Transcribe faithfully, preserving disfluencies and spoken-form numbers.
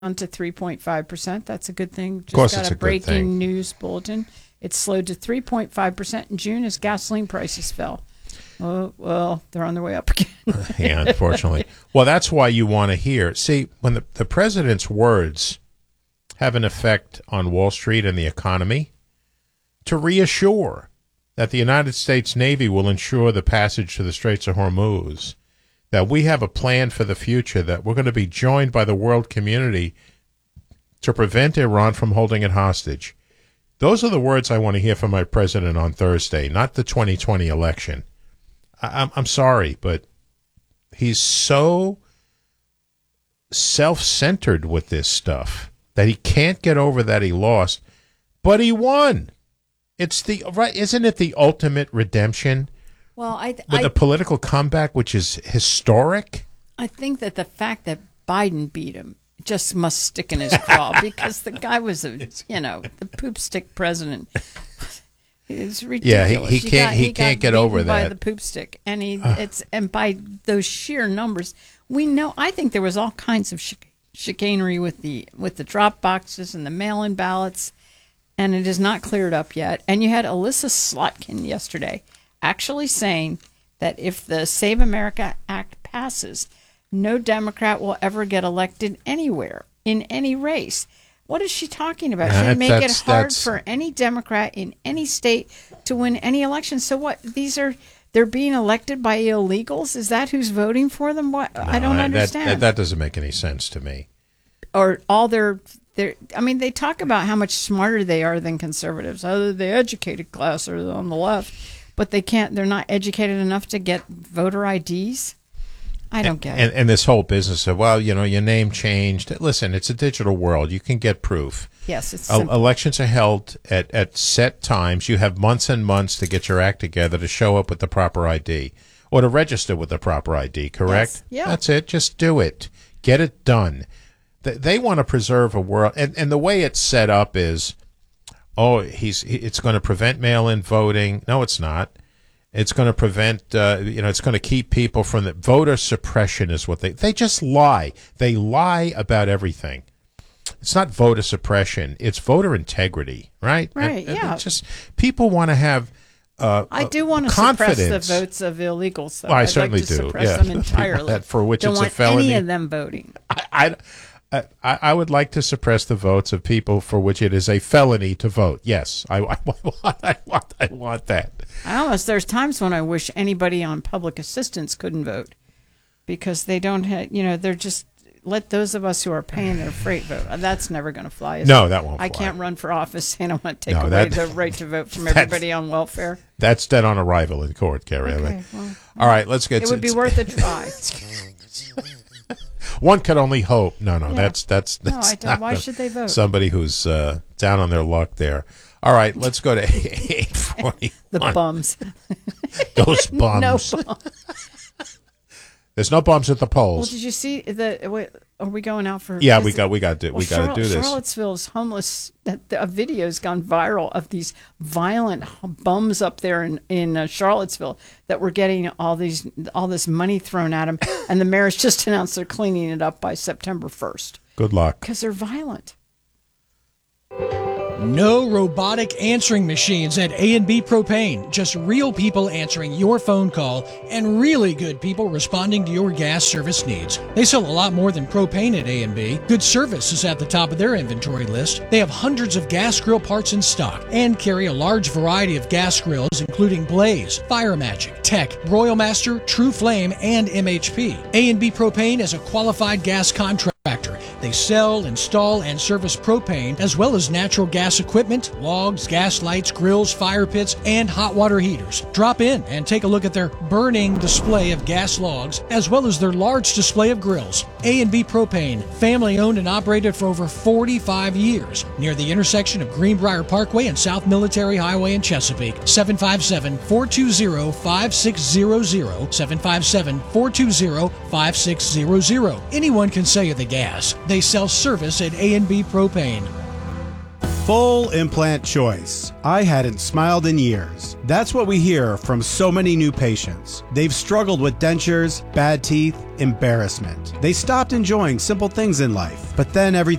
to three point five percent. That's a good thing. Just of course, got it's a a good breaking thing. news bulletin. It slowed to three point five percent in June as gasoline prices fell. Oh, well, they're on their way up again. Yeah, unfortunately. Well, that's why you want to hear. See, when the, the president's words have an effect on Wall Street and the economy, to reassure that the United States Navy will ensure the passage to the Straits of Hormuz, that we have a plan for the future, that we're going to be joined by the world community to prevent Iran from holding it hostage. Those are the words I want to hear from my president on Thursday, not the twenty twenty election. I, I'm, I'm sorry, but he's so self-centered with this stuff that he can't get over that he lost, but he won. It's the right, isn't it the ultimate redemption? Well, I th- with I, a political comeback which is historic. I think that the fact that Biden beat him just must stick in his craw because the guy was a, you know, the poop stick president. It's ridiculous. Yeah, he, he can't got, he, he can't got get over by that. the poop stick, and he it's and by those sheer numbers, we know. I think there was all kinds of chic- chicanery with the with the drop boxes and the mail-in ballots, and it is not cleared up yet. And you had Alyssa Slotkin yesterday actually saying that if the Save America Act passes, no Democrat will ever get elected anywhere in any race. What is she talking about? Yeah, She'd make it that's- hard that's- for any Democrat in any state to win any election. So what? These are they're being elected by illegals? Is that who's voting for them? What? I don't that, understand. That, that doesn't make any sense to me. Or all their their. I mean, they talk about how much smarter they are than conservatives. Other the educated class are on the left, but they can't. They're not educated enough to get voter I Ds. I don't get and, it. And this whole business of, well, you know, your name changed. Listen, it's a digital world. You can get proof. Yes, it's Uh, simple. elections are held at, at set times. You have months and months to get your act together to show up with the proper I D or to register with the proper I D, correct? Yes, yeah. That's it. Just do it. Get it done. They, they want to preserve a world. And, and the way it's set up is, oh, he's it's going to prevent mail-in voting. No, it's not. It's going to prevent, uh, you know, it's going to keep people from the voter suppression is what they, they just lie. They lie about everything. It's not voter suppression. It's voter integrity, right? Right, And- and yeah. it's just people want to have uh, I do uh, want to suppress the confidence. votes of illegals, though. Well, I I'd certainly like to do, suppress yeah. them entirely. That for which don't it's a want felony. any of them voting. I, I, I, I would like to suppress the votes of people for which it is a felony to vote. Yes, I, I, want, I, want, I want that. I almost there's times when I wish anybody on public assistance couldn't vote because they don't have, you know, they're just let those of us who are paying their freight vote. That's never going to fly. is No, it? that won't I fly. can't run for office saying I want to take No, away that- the right to vote from that's- everybody on welfare. That's dead on arrival in court, Carrie. Okay, well, All right, let's get it to would be worth a try. One could only hope. No, no, Yeah. that's that's, No, that's I don't. not Why a- should they vote? Somebody who's uh, down on their luck there. All right, let's go to eight forty. The bums. Those No bums. bums. There's no bums at the Well, polls. did you see the? Wait, are we going out for? Yeah, is we it- got we got to Well, we got to Charlotte- do this. Charlottesville's homeless. That a video's gone viral of these violent bums up there in in uh, Charlottesville that were getting all these all this money thrown at them, and the mayor's just announced they're cleaning it up by September first Good luck. because they're violent. No robotic answering machines at A and B Propane. Just real people answering your phone call and really good people responding to your gas service needs. They sell a lot more than propane at A and B. Good service is at the top of their inventory list. They have hundreds of gas grill parts in stock and carry a large variety of gas grills including Blaze, Fire Magic, Tech, Royal Master, True Flame, and M H P. A and B Propane is a qualified gas contractor. They sell, install, and service propane, as well as natural gas equipment, logs, gas lights, grills, fire pits, and hot water heaters. Drop in and take a look at their burning display of gas logs, as well as their large display of grills. A and B Propane, family owned and operated for over forty-five years, near the intersection of Greenbrier Parkway and South Military Highway in Chesapeake. seven five seven, four two zero, five six zero zero, seven five seven, four two zero, five six zero zero. Anyone can sell you the gas. They sell service at A and B Propane. Full implant choice. I hadn't smiled in years. That's what we hear from so many new patients. They've struggled with dentures, bad teeth, embarrassment. They stopped enjoying simple things in life, but then everything